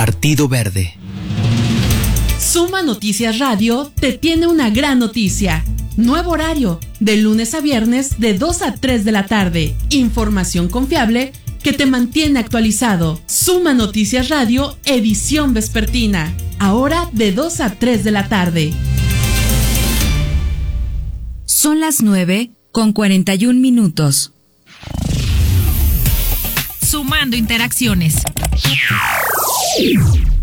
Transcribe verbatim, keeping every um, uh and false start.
Partido Verde. Suma Noticias Radio te tiene una gran noticia. Nuevo horario, de lunes a viernes de dos a tres de la tarde. Información confiable que te mantiene actualizado. Suma Noticias Radio, edición vespertina. Ahora de dos a tres de la tarde. Son las nueve con cuarenta y un minutos. Sumando interacciones.